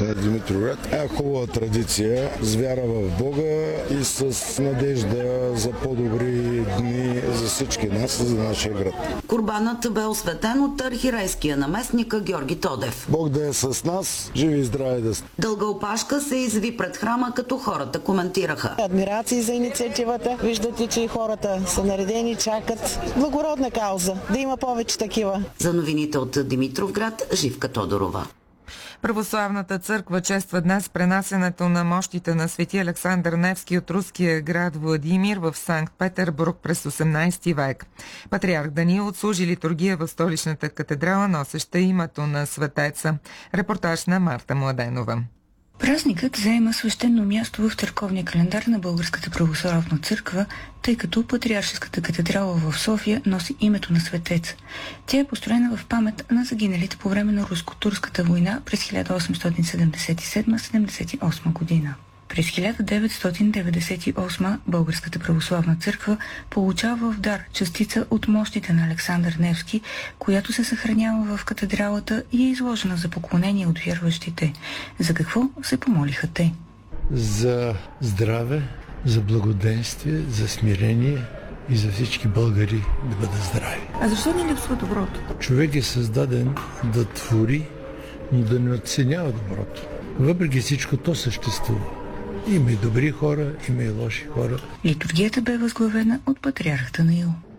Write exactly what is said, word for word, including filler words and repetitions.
на Димитровград е хубава традиция с вяра в Бога и с надежда за по-добри дни за всички нас и за нашия град. Курбанът бе осветен от архирейския наместник Георги Тодев. Бог да е с нас, живи и здрави да сте. Дълга опашка се изви пред храма, като хората коментираха. Адмирации за инициативата. Виждате, че хората са наредени, чакат. Благородна кауза. Да има повече такива. За новините от Димитровград, Живка Тодорова. Православната църква чества днес пренасенето на мощите на свети Александър Невски от руския град Владимир в Санкт-Петербург през осемнайсети век. Патриарх Даниил отслужи литургия в столичната катедрала, носеща името на светеца. Репортаж на Марта Младенова. Празникът заема свещено място в църковния календар на Българската православна църква, тъй като Патриаршеската катедрала в София носи името на светец. Тя е построена в памет на загиналите по време на руско-турската война през хиляда осемстотин седемдесет и седма - седемдесет и осма година. През хиляда деветстотин деветдесет и осма Българската православна църква получава в дар частица от мощите на Александър Невски, която се съхранява в катедралата и е изложена за поклонение от вярващите. За какво се помолиха те? За здраве, за благоденствие, за смирение и за всички българи да бъдат здрави. А защо ни липсва доброто? Човек е създаден да твори, но да не оценява доброто. Въпреки всичко то съществува. Има и добри хора, има и лоши хора. Литургията бе възглавена от патриарх Даниил.